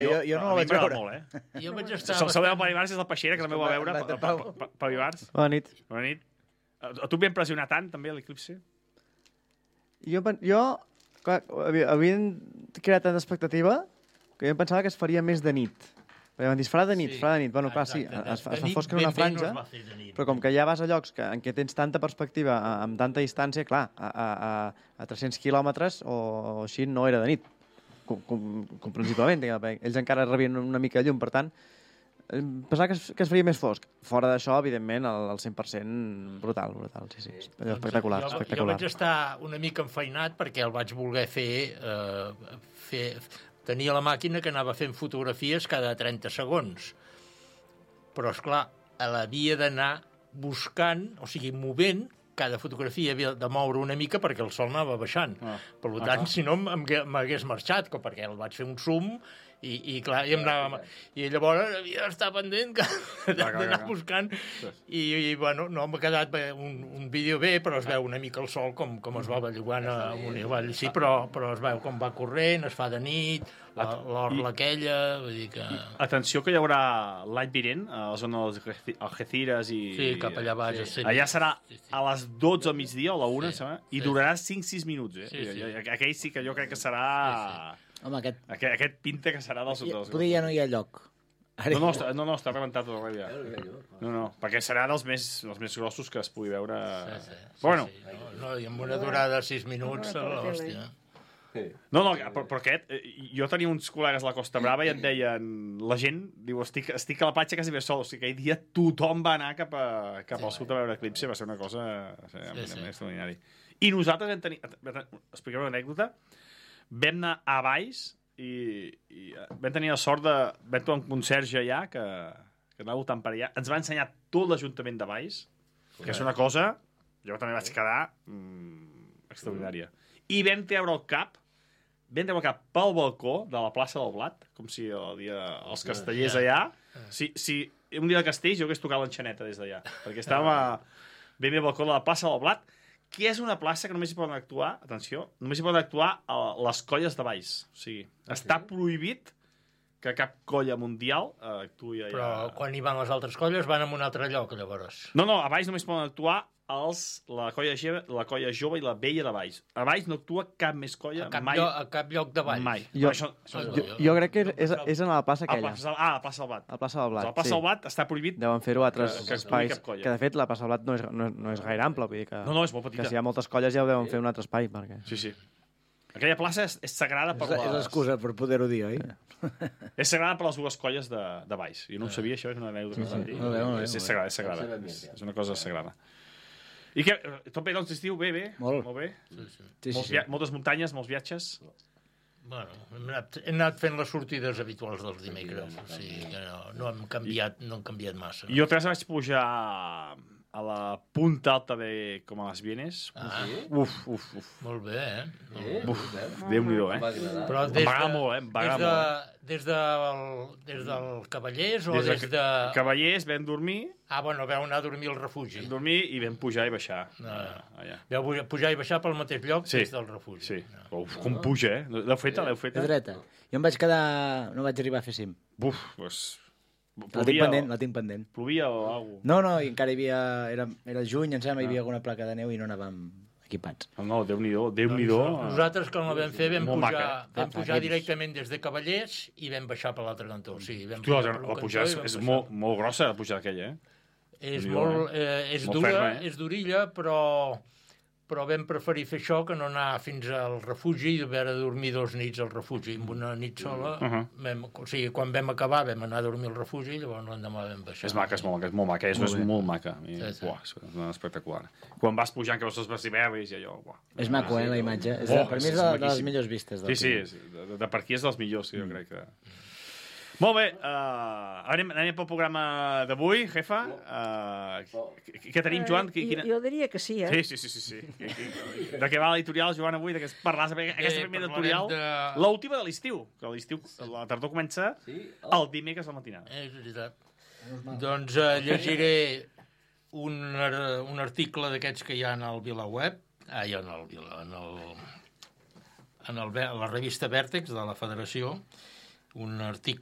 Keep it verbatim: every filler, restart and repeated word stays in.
Jo, jo no la vaig veure. Molt, eh? Jo vaig estar... Se'l veu per Ibars és la peixera, que també ho va veure per Ibars. Bona nit. Bona nit. A tu m'ha impressionat tant, també, l'eclipse? Jo, jo clar, havien creat tanta expectativa que jo em pensava que es faria més de nit. Perquè m'han dit, farà de nit, sí, farà de nit. Bueno, clar, sí, es, es fa fosc en una franja, però com que ja vas a llocs que, en què tens tanta perspectiva, amb tanta distància, clar, a, a, a tres-cents quilòmetres o, o així no era de nit, com, com, comprensiblement. Ells encara rebien una mica de llum, per tant, pensava que es, que es faria més fosc. Fora d'això, evidentment, el, el cent per cent brutal, brutal, sí, sí. Espectacular, jo, espectacular. Jo vaig estar una mica enfeinat perquè el vaig voler fer... Eh, fer tenia la màquina que anava fent fotografies cada trenta segons. Però, esclar, l'havia d'anar buscant, o sigui, movent, cada fotografia havia de moure una mica perquè el sol anava baixant. Ah. Per tant, ah, si no, m'hagués marxat, perquè el vaig fer un zoom i, i clar, i, em anava, i llavors havia d'estar pendent d'anar buscant i, i bueno, no m'ha quedat un, un vídeo bé, però es veu una mica el sol com, com es va bellugant amunt i avall, sí, però, però es veu com va corrent, es fa de nit, l'orla aquella, vull dir que... Atenció que hi haurà l'any vinent a la zona dels Algeciras i... Sí, cap allà baix. Sí. Allà serà a les dotze al migdia o a la una, sí, i durarà cinc sis minuts, eh? Sí, sí. Aquell sí que jo crec que serà... Sí, sí. Home, aquest... Aquest, aquest pinta que serà dels... dels... Potser ja no hi ha lloc. No, no, està, no, no, està rebentat tot el ja. No, no, perquè serà dels més, dels més grossos que es pugui veure... Sí, sí, sí, bueno. Sí. No, no, i amb una durada de sis minuts, hòstia. No, no, però, però aquest... Jo tenia uns col·legues a la Costa Brava i et deien... La gent, diu, estic, estic a la platja quasi bé sol. O sigui, aquell dia tothom va anar cap, a, cap al sud a veure eclipse. Va ser una cosa sí, sí, sí. extraordinària. I nosaltres vam tenir... Expliquem una anècdota. Vam anar a Valls i, i vam tenir la sort de... Vam trobar un conserge allà que, que anava voltant per allà. Ens va ensenyar tot l'Ajuntament de Valls, que és una cosa... Jo també vaig quedar mmm, extraordinària. I vam treure el cap vam treure el cap pel balcó de la plaça del Blat, com si el dia els castellers allà... Si, si un dia de castells jo hagués tocat l'enxaneta des d'allà, perquè estàvem a, ben bé al balcó de la plaça del Blat, que és una plaça que només hi poden actuar, atenció, només hi poden actuar a les colles de Valls. O sigui, està prohibit que cap colla mundial eh, actuï allà. Però quan hi van les altres colles van a un altre lloc, llavors. No, no, a Valls només poden actuar els, la, colla jove, la colla jove i la vella de Valls. A Valls no actua cap més colla a cap mai. Lloc, a cap lloc de Valls. Mai. Jo, això, això, jo, jo crec que és, és en la plaça aquella. Plaça, ah, la plaça del Blat. La plaça del Blat, la plaça sí. del Blat està prohibit. Deuen fer-ho a altres que, que espais. Que, de fet, la plaça del Blat no és, no, no és gaire ampla. Vull dir que, no, no, és molt petita. Que si hi ha moltes colles ja ho deuen fer un altre espai. Perquè... Sí, sí. Aquella plaça és, és sagrada per és, les... És l'excusa per poder-ho dir, oi? És sagrada per les dues colles de, de Valls. Jo no ho sabia, això és una anècdota que us van dir. No, no, no, és, és sagrada, és sagrada. És, és una cosa sagrada. I què? Tot bé, doncs, estiu? Bé, bé? Molt. Molt bé? Sí, sí. Sí, Molts sí, via... Moltes muntanyes, molts viatges? Bueno, hem anat, hem anat fent les sortides habituals dels dimecres. O sigui que no, no, hem canviat, no hem canviat massa. Jo tres vaig pujar a la punta alta de com a les Vienes. Ah. Uf, uf, uf. Molt bé, eh? Eh? Uf, Déu-n'hi-do, eh? Però des Em va agradar de, molt, eh? Em va des, agradar de, molt. des, del, des del Cavallers o des, Des des de de... Cavallers vam dormir, Ah, bueno, vau anar a dormir al refugi. vam dormir i vam pujar i baixar. Ah. Allà. Vau pujar i baixar pel mateix lloc Sí. des del refugi. Sí. Uf, com puja, eh? L'heu feta, l'heu feta? De dreta. Jo em vaig quedar... No vaig arribar a fer cim. Buf, doncs... La tinc pendent, la tinc pendent. Plovia o alguna cosa? No, no, i encara hi havia... Era, era juny, em sembla, hi havia alguna placa de neu i no anàvem equipats. No, no, Déu-n'hi-do, Déu-n'hi-do. Doncs, nosaltres, quan la vam fer, vam Molt pujar, maca, eh? vam Fa- fa pujar temps. directament des de Cavallers i vam baixar per l'altre cantó. O sigui, vam Hosti, la, pujar per un la cantó pujada i és, vam és baixar. molt, molt grossa, la pujada aquella, eh? És, Déu-n'hi-do, molt, eh, és Molt dura, ferma, eh? és durilla, però, però vam preferir fer això que no anar fins al refugi i haver de dormir dos nits al refugi. Amb una nit sola, Uh -huh. vam, o sigui, quan vam acabar vam anar a dormir al refugi i llavors l'endemà vam baixar. És maca, és molt maca, és molt maca, és, és molt maca. I, Sí, sí. Buah, és espectacular. Quan vas pujant que veus els basiberris i allò... Buah. És maco, eh, la imatge. És, Oh, per mi és és de, de les maquíssim. millors vistes. Sí, Del sí, film. és, de, de per aquí és dels millors, sí, jo crec que... Molt bé, uh, anem, anem pel programa d'avui, jefa. Uh, què, què tenim, Joan? Eh, Quina... jo, jo diria que sí, eh? Sí, sí, sí, sí, sí. De què va l'editorial, Joan, avui? De què es parlaràs? Aquesta Eh, primera parlarem editorial, de- l'última de l'estiu, que l'estiu, la tardor comença Sí? el dimecres a la matinada. És veritat. Doncs eh, llegiré un, ar- un article d'aquests que hi ha en el VilaWeb, ah, hi ha en el, Vila- en el, en el, Ve- la revista Vèrtex de la Federació, un article